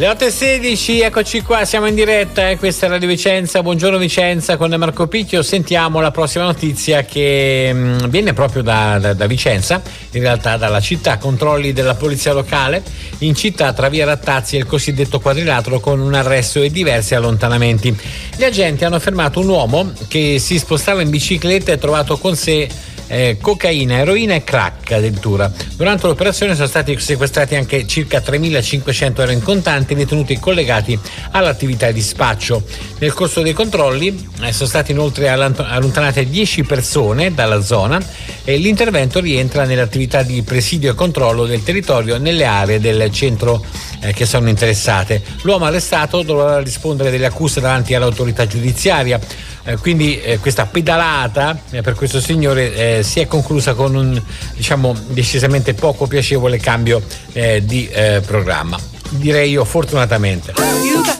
Le 8:16, eccoci qua, siamo in diretta, questa è Radio Vicenza. Buongiorno Vicenza con Marco Picchio. Sentiamo la prossima notizia che viene proprio da Vicenza, in realtà dalla città. Controlli della polizia locale in città tra via Rattazzi e il cosiddetto quadrilatero, con un arresto e diversi allontanamenti. Gli agenti hanno fermato un uomo che si spostava in bicicletta e trovato con sé cocaina, eroina e crack addirittura. Durante l'operazione sono stati sequestrati anche circa 3.500 euro in contanti ritenuti collegati all'attività di spaccio. Nel corso dei controlli sono state inoltre allontanate 10 persone dalla zona e l'intervento rientra nell'attività di presidio e controllo del territorio nelle aree del centro che sono interessate. L'uomo arrestato dovrà rispondere delle accuse davanti all'autorità giudiziaria. Quindi questa pedalata per questo signore si è conclusa con un, diciamo, decisamente poco piacevole cambio di programma, direi io, fortunatamente.